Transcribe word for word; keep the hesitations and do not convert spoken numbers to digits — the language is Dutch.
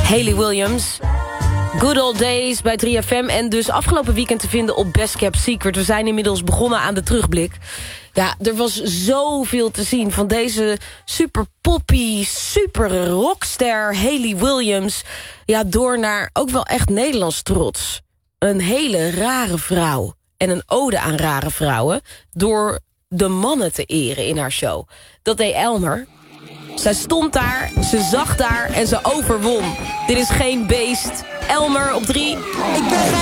Hayley Williams. Good Old Days bij drie F M. En dus afgelopen weekend te vinden op Best Kept Secret. We zijn inmiddels begonnen aan de terugblik. Ja, er was zoveel te zien van deze super poppy, super rockster Hayley Williams. Ja, door naar ook wel echt Nederlands trots. Een hele rare vrouw. En een ode aan rare vrouwen. Door de mannen te eren in haar show. Dat deed Elmer. Zij stond daar, ze zag daar en ze overwon. Dit is geen beest. Elmer op drie. Ik ben